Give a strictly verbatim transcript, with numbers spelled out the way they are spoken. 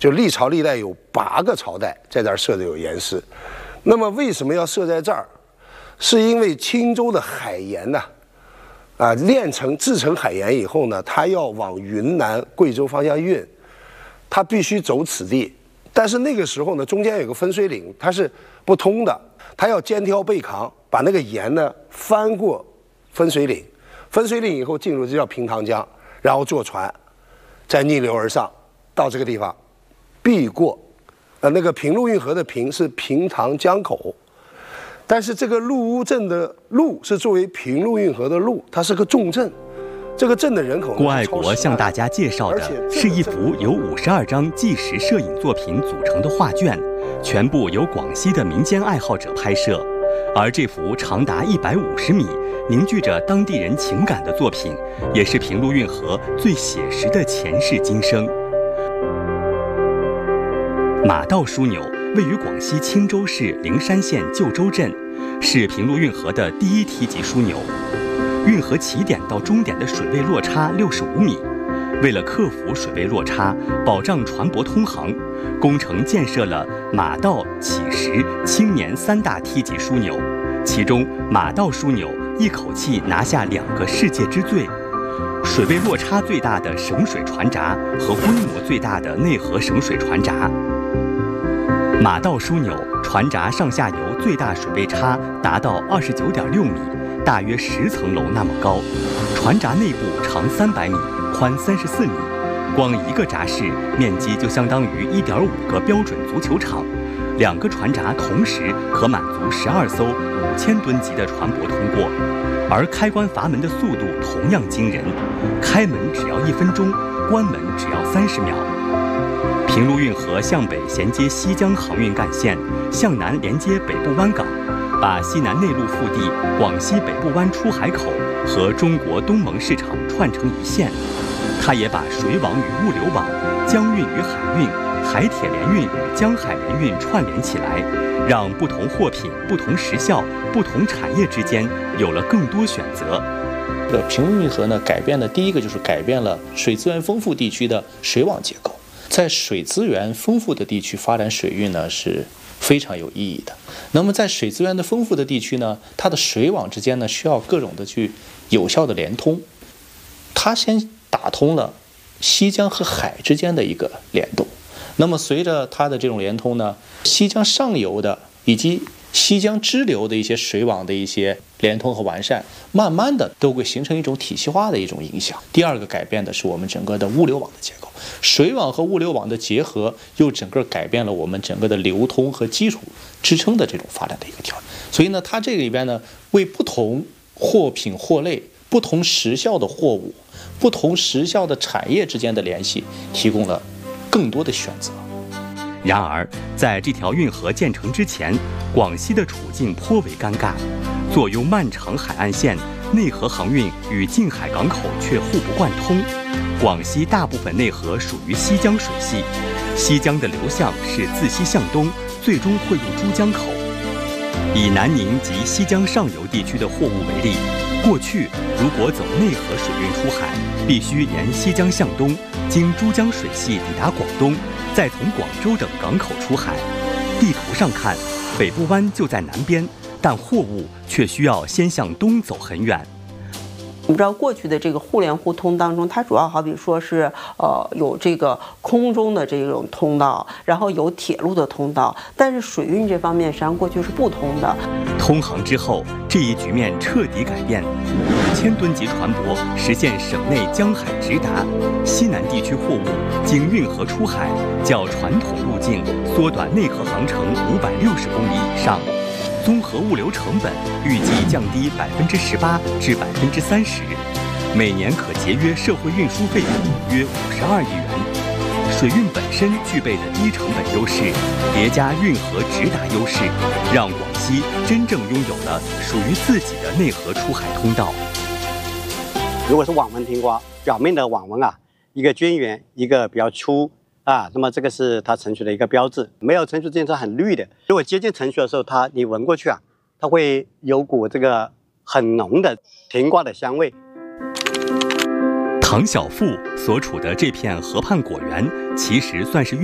就历朝历代有八个朝代在这儿设的有盐市。那么为什么要设在这儿？是因为青州的海盐呢，啊，炼成制成海盐以后呢，它要往云南、贵州方向运，它必须走此地。但是那个时候呢，中间有个分水岭，它是不通的，它要肩挑背扛，把那个盐呢翻过分水岭，分水岭以后进入这叫平塘江，然后坐船，再逆流而上，到这个地方，避过，呃，那个平陆运河的平是平塘江口，但是这个陆屋镇的陆是作为平陆运河的陆，它是个重镇。这个镇的人口， 郭爱国向大家介绍的是一幅由五十二张纪实摄影作品组成的画卷，全部由广西的民间爱好者拍摄。而这幅长达一百五十米、凝聚着当地人情感的作品，也是平陆运河最写实的前世今生。马道枢纽位于广西钦州市灵山县旧州镇，是平陆运河的第一梯级枢纽。运河起点到终点的水位落差六十五米，为了克服水位落差，保障船舶通航，工程建设了马道、乞石、青年三大梯级枢纽，其中马道枢纽一口气拿下两个世界之最，水位落差最大的省水船闸和规模最大的内河省水船闸。马道枢纽船闸上下游最大水位差达到二十九点六米。大约十层楼那么高，船闸内部长三百米，宽三十四米，光一个闸室面积就相当于一点五个标准足球场。两个船闸同时可满足十二艘五千吨级的船舶通过，而开关阀门的速度同样惊人，开门只要一分钟，关门只要三十秒。平陆运河向北衔接西江航运干线，向南连接北部湾港。把西南内陆腹地、广西北部湾出海口和中国东盟市场串成一线。它也把水网与物流网、江运与海运、海铁联运与江海联运串联起来，让不同货品、不同时效、不同产业之间有了更多选择。 这个平陆运河呢，改变的第一个就是改变了水资源丰富地区的水网结构。在水资源丰富的地区发展水运呢，是非常有意义的。那么在水资源的丰富的地区呢，它的水网之间呢需要各种的去有效的连通。它先打通了西江和海之间的一个联动。那么随着它的这种连通呢，西江上游的以及西江支流的一些水网的一些连通和完善，慢慢的都会形成一种体系化的一种影响。第二个改变的是我们整个的物流网的结构，水网和物流网的结合，又整个改变了我们整个的流通和基础支撑的这种发展的一个条件。所以呢，它这个里边呢，为不同货品货类、不同时效的货物、不同时效的产业之间的联系，提供了更多的选择。 然而，在这条运河建成之前，广西的处境颇为尴尬。坐拥漫长海岸线，内河航运与近海港口却互不贯通。广西大部分内河属于西江水系，西江的流向是自西向东，最终汇入珠江口。以南宁及西江上游地区的货物为例，过去如果走内河水运出海，必须沿西江向东，经珠江水系抵达广东，再从广州等港口出海。地图上看，北部湾就在南边，但货物却需要先向东走很远。 我们知道过去的这个互联互通当中，它主要好比说是呃有这个空中的这种通道，然后有铁路的通道，但是水运这方面实际上过去是不通的。 通航之后，这一局面彻底改变，五千吨级船舶实现省内江海直达，西南地区货物经运河出海，较传统路径缩短内河航程五百六十公里以上。综合物流成本预计降低百分之十八至百分之三十，每年可节约社会运输费用约五十二亿元。水运本身具备的低成本优势，叠加运河直达优势，让广西真正拥有了属于自己的内河出海通道。 如果是网纹平瓜，表面的网纹啊，一个尖圆，一个比较粗。啊，那么这个是它成熟的一个标志。没有成熟之前是很绿的，如果接近成熟的时候，它你闻过去啊，它会有股这个很浓的平瓜的香味。 唐晓富所处的这片河畔果园，其实算是